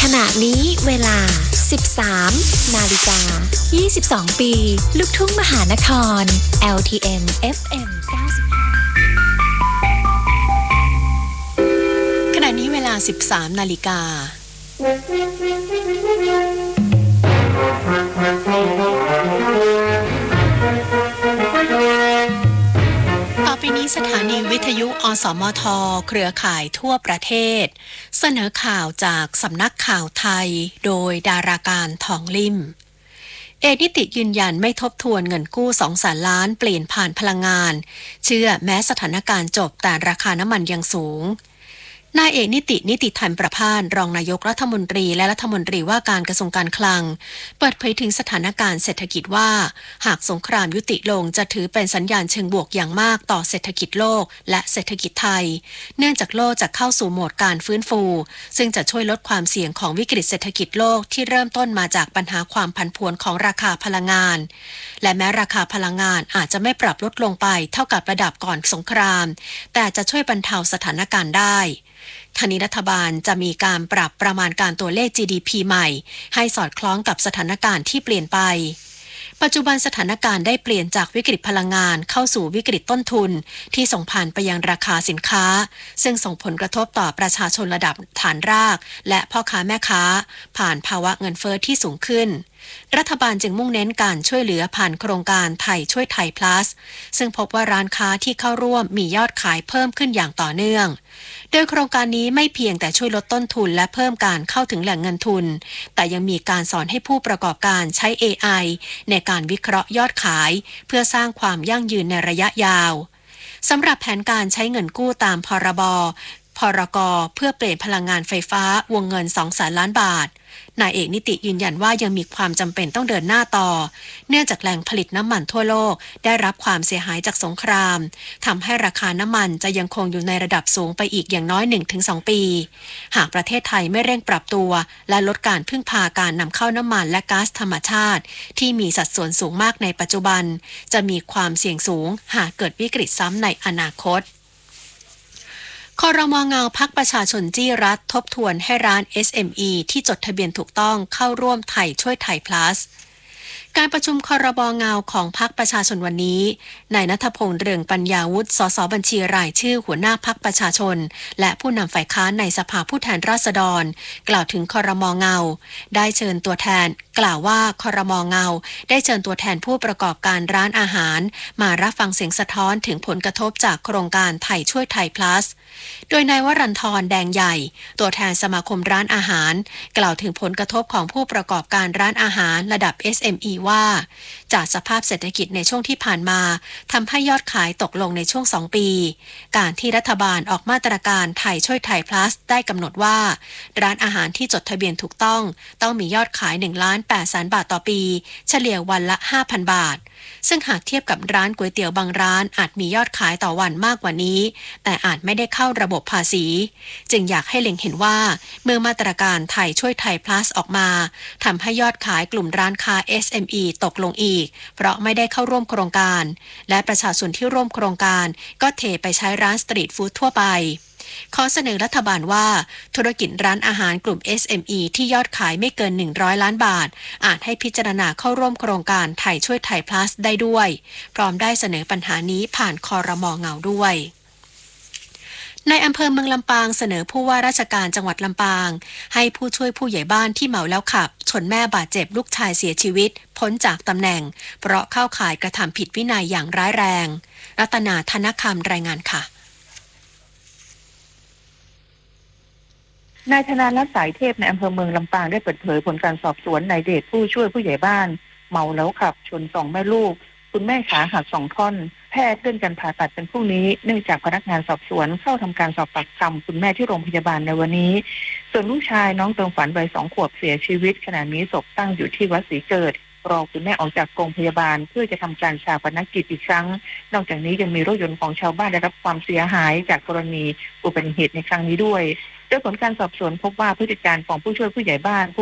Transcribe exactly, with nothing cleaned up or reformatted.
ขณะนี้เวลา สิบสาม นาฬิกา ยี่สิบสอง ปีลูกทุ่งมหานคร แอล ที เอ็ม เอฟ เอ็ม เก้าสิบห้าขณะนี้เวลา สิบสาม นาฬิกาต่อไปนี้สถานีวิทยุอสมทเครือข่ายทั่วประเทศเสนอข่าวจากสำนักข่าวไทยโดยดาราการทองลิ่มเอกนิติยืนยันไม่ทบทวนเงินกู้สองแสนล้านเปลี่ยนผ่านพลังงานเชื่อแม้สถานการณ์จบแต่ราคาน้ำมันยังสูงนายเอกนิตินิติธรรมประภาสรองนายกรัฐมนตรีและรัฐมนตรีว่าการกระทรวงการคลังเปิดเผยถึงสถานการณ์เศรษฐกิจว่าหากสงครามยุติลงจะถือเป็นสัญญาณเชิงบวกอย่างมากต่อเศรษฐกิจโลกและเศรษฐกิจไทยเนื่องจากโลกจะเข้าสู่โหมดการฟื้นฟูซึ่งจะช่วยลดความเสี่ยงของวิกฤตเศรษฐกิจโลกที่เริ่มต้นมาจากปัญหาความผันผวนของราคาพลังงานและแม้ราคาพลังงานอาจจะไม่ปรับลดลงไปเท่ากับระดับก่อนสงครามแต่จะช่วยบรรเทาสถานการณ์ได้ทางนี้รัฐบาลจะมีการปรับประมาณการตัวเลข จี ดี พี ใหม่ให้สอดคล้องกับสถานการณ์ที่เปลี่ยนไปปัจจุบันสถานการณ์ได้เปลี่ยนจากวิกฤตพลังงานเข้าสู่วิกฤตต้นทุนที่ส่งผ่านไปยังราคาสินค้าซึ่งส่งผลกระทบต่อประชาชนระดับฐานรากและพ่อค้าแม่ค้าผ่านภาวะเงินเฟ้อที่สูงขึ้นรัฐบาลจึงมุ่งเน้นการช่วยเหลือผ่านโครงการไทยช่วยไทย plus ซึ่งพบว่าร้านค้าที่เข้าร่วมมียอดขายเพิ่มขึ้นอย่างต่อเนื่องโดยโครงการนี้ไม่เพียงแต่ช่วยลดต้นทุนและเพิ่มการเข้าถึงแหล่งเงินทุนแต่ยังมีการสอนให้ผู้ประกอบการใช้ เอ ไอ ในการวิเคราะห์ยอดขายเพื่อสร้างความยั่งยืนในระยะยาวสำหรับแผนการใช้เงินกู้ตามพรบพรกเพื่อเปลี่ยนพลังงานไฟฟ้าวงเงิน สองแสน ล้านบาทนายเอกนิติยืนยันว่ายังมีความจำเป็นต้องเดินหน้าต่อเนื่องจากแหล่งผลิตน้ำมันทั่วโลกได้รับความเสียหายจากสงครามทำให้ราคาน้ำมันจะยังคงอยู่ในระดับสูงไปอีกอย่างน้อย หนึ่งถึงสอง ปีหากประเทศไทยไม่เร่งปรับตัวและลดการพึ่งพาการนำเข้าน้ำมันและก๊าซธรรมชาติที่มีสัดส่วนสูงมากในปัจจุบันจะมีความเสี่ยงสูงหากเกิดวิกฤตซ้ำในอนาคตครม.เงาพรรคประชาชนจี้รัฐทบทวนให้ร้าน เอส เอ็ม อี ที่จดทะเบียนถูกต้องเข้าร่วมไทยช่วยไทย plusการประชุมครม.เงาของพรรคประชาชนวันนี้นายณัฐพงษ์เรืองปัญญาวุฒิ สสบัญชีรายชื่อหัวหน้าพรรคประชาชนและผู้นำฝ่ายค้านในสภาผู้แทนราษฎรกล่าวถึงครม.เงาได้เชิญตัวแทนกล่าวว่าครม.เงาได้เชิญตัวแทนผู้ประกอบการร้านอาหารมารับฟังเสียงสะท้อนถึงผลกระทบจากโครงการไทยช่วยไทย plusโดยนายวรันทรแดงใหญ่ตัวแทนสมาคมร้านอาหารกล่าวถึงผลกระทบของผู้ประกอบการร้านอาหารระดับ เอส เอ็ม อี ว่าจากสภาพเศรษฐกิจในช่วงที่ผ่านมาทำให้ยอดขายตกลงในช่วงสองปีการที่รัฐบาลออกมาตรการไทยช่วยไทย plus ได้กำหนดว่าร้านอาหารที่จดทะเบียนถูกต้องต้องมียอดขาย หนึ่งล้านแปดแสน บาทต่อปีเฉลี่ยวันละ ห้าพัน บาทซึ่งหากเทียบกับร้านก๋วยเตี๋ยวบางร้านอาจมียอดขายต่อวันมากกว่านี้แต่อาจไม่ได้เข้าระบบภาษีจึงอยากให้เล็งเห็นว่าเมื่อมาตรการไทยช่วยไทย plus ออกมาทำให้ยอดขายกลุ่มร้านค้า เอส เอ็ม อี ตกลงอีกเพราะไม่ได้เข้าร่วมโครงการและประชาชนที่ร่วมโครงการก็เทไปใช้ร้านสตรีทฟู้ดทั่วไปขอเสนอรัฐบาลว่าธุรกิจร้านอาหารกลุ่ม เอส เอ็ม อี ที่ยอดขายไม่เกินหนึ่งร้อยล้านบาทอาจให้พิจารณาเข้าร่วมโครงการไทยช่วยไทย plus ได้ด้วยพร้อมได้เสนอปัญหานี้ผ่านครม.เงาด้วยในอำเภอเมืองลำปางเสนอผู้ว่าราชการจังหวัดลำปางให้ผู้ช่วยผู้ใหญ่บ้านที่เมาแล้วขับชนแม่บาดเจ็บลูกชายเสียชีวิตพ้นจากตำแหน่งเพราะเข้าข่ายกระทำผิดวินัยอย่างร้ายแรงรัตนาธนคำรายงานค่ะนายธนารัตน์สายเทพในอำเภอเมืองลำปางได้เปิดเผยผลการสอบสวนนายเดชผู้ช่วยผู้ใหญ่บ้านเมาแล้วขับชนสองแม่ลูกคุณแม่ขาหักสองท่อนแพทย์เลื่อนการผ่าตัดเป็นพรุ่งนี้เนื่องจากพนักงานสอบสวนเข้าทำการสอบปากคำคุณแม่ที่โรงพยาบาลในวันนี้ส่วนลูกชายน้องเติมฝันวัยสองขวบเสียชีวิตขณะนี้ศพตั้งอยู่ที่วัดศรีเกิดรอคุณแม่ออกจากโรงพยาบาลเพื่อจะทำการฌาปนกิจอีกครั้งนอกจากนี้ยังมีรถยนต์ของชาวบ้านได้รับความเสียหายจากกรณีอุบัติเหตุในครั้งนี้ด้วยโดยผลการสอบสวนพบว่าพฤติการของผู้ช่วยผู้ใหญ่บ้าน